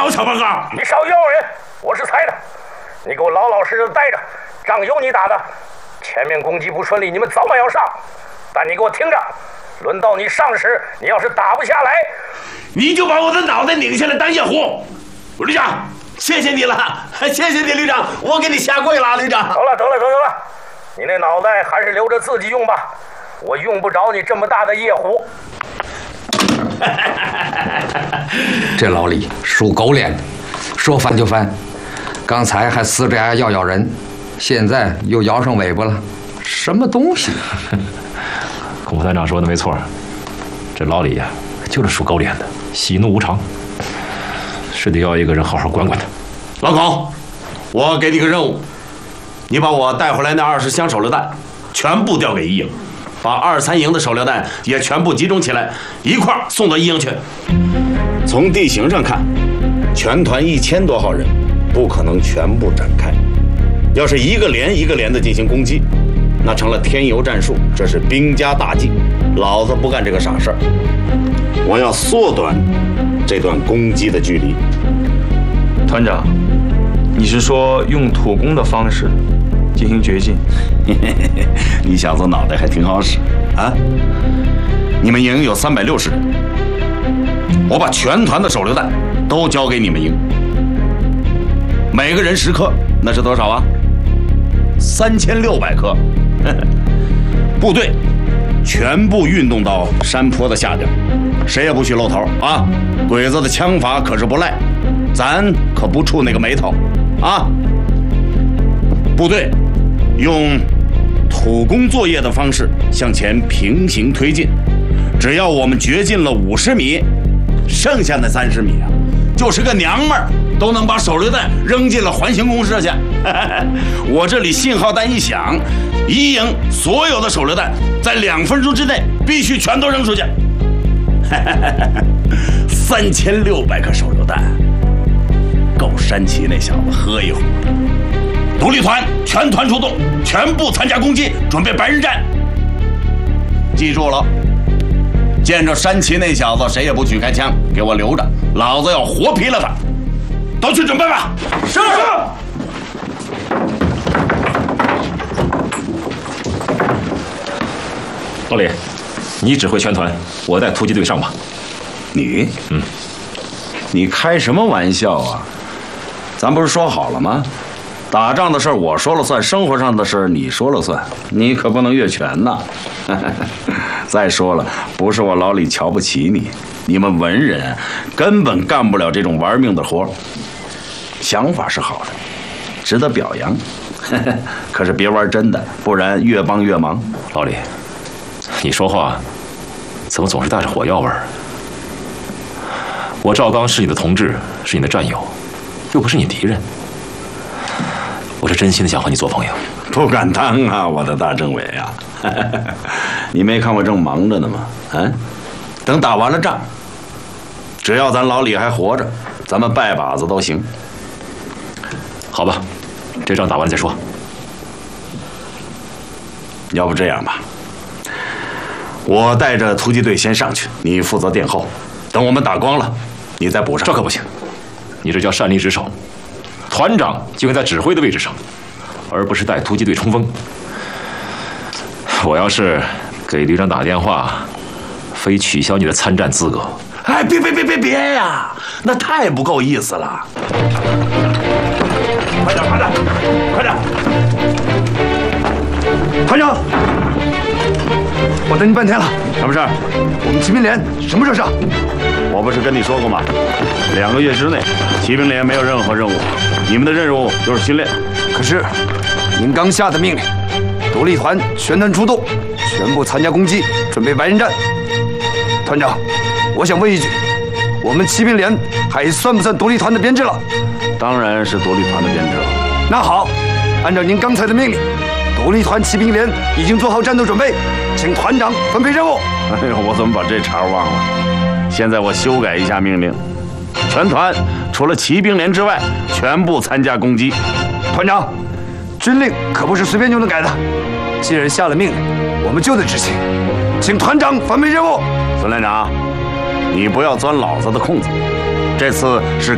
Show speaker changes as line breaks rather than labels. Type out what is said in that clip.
好，小胖哥，
你少吆喝人，我是猜的，你给我老老实实的待着，仗由你打的。前面攻击不顺利，你们早晚要上，但你给我听着，轮到你上时，你要是打不下来，
你就把我的脑袋拧下来当夜壶。旅长，谢谢你了，谢谢你，旅长，我给你下跪了，旅长。
得了，你那脑袋还是留着自己用吧，我用不着你这么大的夜壶。
这老李属狗脸，说翻就翻，刚才还呲着牙要人，现在又摇上尾巴了，什么东西？
孔副团长说的没错，这老李呀，就是属狗脸的，喜怒无常，是得要一个人好好管管他。
老孔，我给你个任务，你把我带回来那20箱手榴弹全部调给1营，把2、3营的手榴弹也全部集中起来，一块儿送到1营去。从地形上看，全团1000多号人，不可能全部展开。要是一个连一个连的进行攻击，那成了添油战术，这是兵家大忌。老子不干这个傻事儿，我要缩短这段攻击的距离。
团长，你是说用土攻的方式进行绝境？
你小子脑袋还挺好使啊！你们营有360人，我把全团的手榴弹都交给你们营，每个人10颗，那是多少啊？3600颗。部队全部运动到山坡的下边，谁也不许露头啊！鬼子的枪法可是不赖，咱可不触那个眉头啊！部队用土攻作业的方式向前平行推进，只要我们掘进了50米，剩下的30米啊，就是个娘们儿都能把手榴弹扔进了环形公社去。我这里信号弹一响，1营所有的手榴弹在2分钟之内必须全都扔出去。3600颗手榴弹，够山崎那小子喝一壶的。独立团全团出动，全部参加攻击，准备白日战。记住了，见着山崎那小子，谁也不许开枪，给我留着，老子要活劈了他。都去准备吧。是。
老李，你指挥全团，我带突击队上吧。
你？你开什么玩笑啊？咱不是说好了吗？打仗的事儿我说了算，生活上的事儿你说了算，你可不能越权呐。再说了，不是我老李瞧不起你，你们文人根本干不了这种玩命的活。想法是好的，值得表扬，可是别玩真的，不然越帮越忙。
老李，你说话怎么总是带着火药味儿？我赵刚是你的同志，是你的战友，又不是你敌人。我是真心的想和你做朋友。
不敢当啊，我的大政委啊！你没看我正忙着呢吗？啊，等打完了仗，只要咱老李还活着，咱们拜把子都行。
好吧，这仗打完再说。
要不这样吧，我带着突击队先上去，你负责殿后。等我们打光了，你再补上。
这可不行，你这叫擅离职守。团长就应在指挥的位置上，而不是带突击队冲锋。我要是给旅长打电话，非取消你的参战资格。
哎，别呀，那太不够意思了。快点！
团长，我等你半天了。
什么事儿？
我们骑兵连什么时候上？
我不是跟你说过吗？2个月之内，骑兵连没有任何任务，你们的任务就是训练。
可是，您刚下的命令，独立团全团出动，全部参加攻击，准备白刃战。团长，我想问一句，我们骑兵连还算不算独立团的编制了？
当然是独立团的编制了。
那好，按照您刚才的命令，独立团骑兵连已经做好战斗准备，请团长分配任务。
哎呦，我怎么把这茬忘了？现在我修改一下命令，全团除了骑兵连之外，全部参加攻击。
团长，军令可不是随便就能改的，既然下了命令，我们就得执行，请团长分配任务。
孙连长，你不要钻老子的空子，这次是